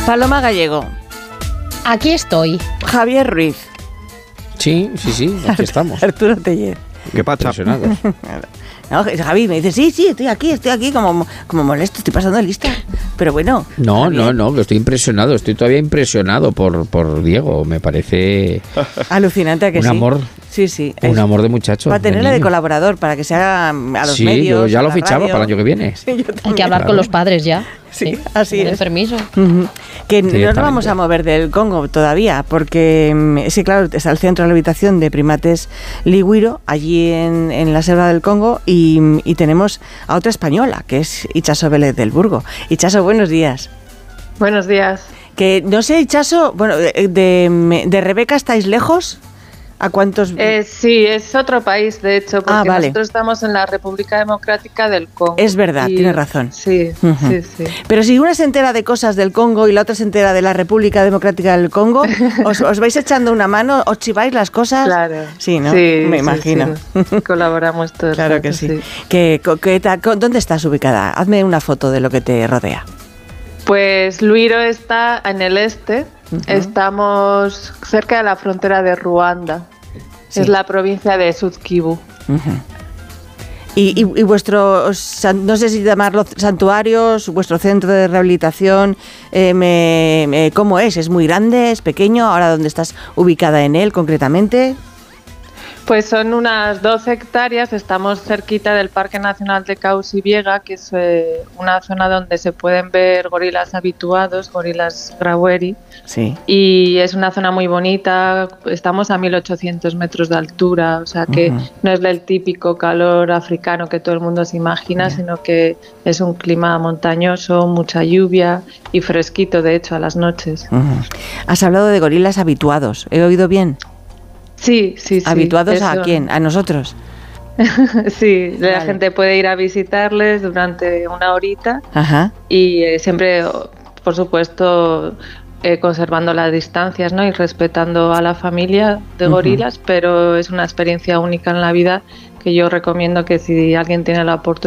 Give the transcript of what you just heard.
Paloma Gallego. Aquí estoy. Javier Ruiz. Sí, aquí estamos. Arturo Tellez. ¿Qué pasa? Impresionados. No, Javi me dice, sí, estoy aquí, como molesto, estoy pasando de lista. Pero bueno. No, que estoy impresionado, estoy todavía impresionado por Diego, me parece alucinante que un sí. amor. Sí. Un amor de muchacho. Para tenerla de colaborador, para que se haga a los medios. Sí, yo ya lo fichaba radio. para el año que viene. Sí, Hay que hablar con los padres ya. Sí, así es. Permiso. Que no nos vamos a mover del Congo todavía, porque sí, claro, está el centro de rehabilitación de primates Ligüiro, allí en la selva del Congo, y tenemos a otra española, que es Itxaso Vélez del Burgo. Itxaso, buenos días. Buenos días. Que no sé, Itxaso, bueno, de Rebeca estáis lejos. ¿A cuántos? Sí, es otro país, de hecho, porque vale. nosotros estamos en la República Democrática del Congo. Es verdad, tienes razón. Sí. Pero si una se entera de cosas del Congo y la otra se entera de la República Democrática del Congo, ¿os vais echando una mano? ¿Os chiváis las cosas? Claro. Sí, ¿no? Sí, me imagino. Sí. Colaboramos todos. Claro que sí. ¿Dónde estás ubicada? Hazme una foto de lo que te rodea. Pues Luiro está en el este. Estamos cerca de la frontera de Ruanda. Sí. Es la provincia de Sud Kivu. Y vuestros, no sé si llamarlo santuarios, vuestro centro de rehabilitación, ¿cómo es? ¿Es muy grande? ¿Es pequeño? ¿Ahora dónde estás ubicada en él concretamente? Pues son unas 12 hectáreas, estamos cerquita del Parque Nacional de Kausi-Biega, que es una zona donde se pueden ver gorilas habituados, gorilas graueri. Sí. Y es una zona muy bonita, estamos a 1800 metros de altura, o sea que no es el típico calor africano que todo el mundo se imagina, sino que es un clima montañoso, mucha lluvia y fresquito, de hecho, a las noches. Has hablado de gorilas habituados, ¿he oído bien? Sí. ¿Habituados a quién? ¿A nosotros? Sí, la gente puede ir a visitarles durante una horita. Ajá. Y siempre, por supuesto, conservando las distancias, ¿no? Y respetando a la familia de gorilas, pero es una experiencia única en la vida que yo recomiendo que si alguien tiene la oportunidad